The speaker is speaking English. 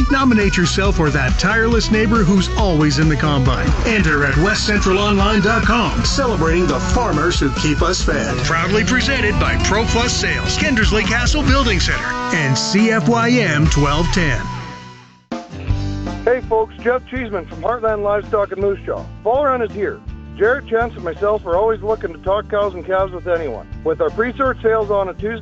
Nominate yourself or that tireless neighbor who's always in the combine. Enter at westcentralonline.com, celebrating the farmers who keep us fed. Proudly presented by Pro Plus Sales, Kendersley Castle Building Center, and CFYM 1210. Hey folks, Jeff Cheeseman from Heartland Livestock in Moose Jaw. Fall run is here. Jarrett, Chance, and myself are always looking to talk cows and calves with anyone. With our pre-sort sales on a Tuesday